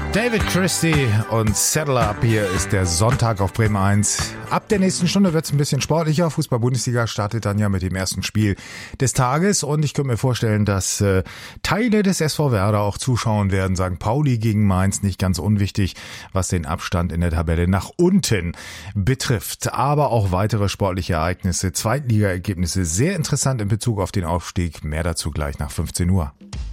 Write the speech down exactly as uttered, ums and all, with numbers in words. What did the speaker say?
David Christie und Settle Up. Hier ist der Sonntag auf Bremen eins. Ab der nächsten Stunde wird es ein bisschen sportlicher. Fußball-Bundesliga startet dann ja mit dem ersten Spiel des Tages. Und ich könnte mir vorstellen, dass äh, Teile des S V Werder auch zuschauen werden. Sankt Pauli gegen Mainz, nicht ganz unwichtig, was den Abstand in der Tabelle nach unten betrifft. Aber auch weitere sportliche Ereignisse, Zweitliga-Ergebnisse, sehr interessant in Bezug auf den Aufstieg. Mehr dazu gleich nach fünfzehn Uhr.